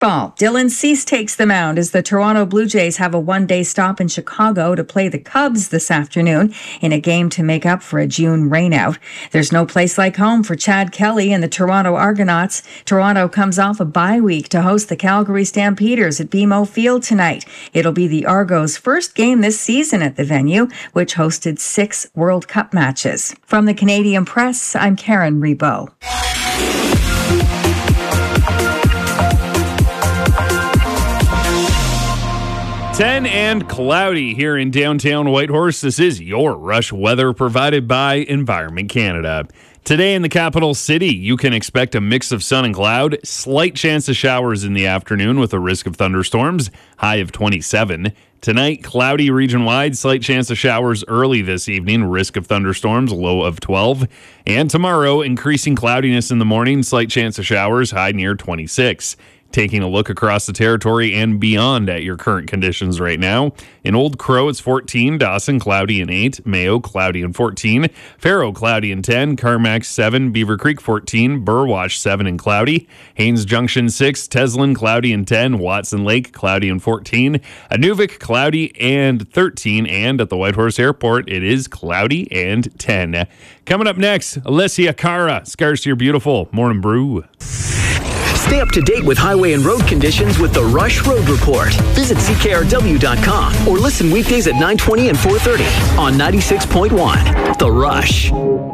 Ball. Dylan Cease takes the mound as the Toronto Blue Jays have a one-day stop in Chicago to play the Cubs this afternoon in a game to make up for a June rainout. There's no place like home for Chad Kelly and the Toronto Argonauts. Toronto comes off a bye week to host the Calgary Stampeders at BMO Field tonight. It'll be the Argos' first game this season at the venue, which hosted 6 World Cup matches. From the Canadian Press, I'm Karen Rebo. 10 and cloudy here in downtown Whitehorse. This is your Rush weather provided by Environment Canada. Today in the capital city, you can expect a mix of sun and cloud, slight chance of showers in the afternoon with a risk of thunderstorms, high of 27. Tonight, cloudy region-wide, slight chance of showers early this evening, risk of thunderstorms, low of 12. And tomorrow, increasing cloudiness in the morning, slight chance of showers, high near 26. Taking a look across the territory and beyond at your current conditions right now. In Old Crow, it's 14. Dawson, cloudy and 8. Mayo, cloudy and 14. Faro, cloudy and 10. Carmack, 7. Beaver Creek, 14. Burwash, 7 and cloudy. Haynes Junction, 6. Teslin, cloudy and 10. Watson Lake, cloudy and 14. Inuvik, cloudy and 13. And at the Whitehorse Airport, it is cloudy and 10. Coming up next, Alessia Cara, Scars to Your Beautiful Morning Brew. Stay up to date with highway and road conditions with the Rush Road Report. Visit CKRW.com or listen weekdays at 9:20 and 4:30 on 96.1. The Rush.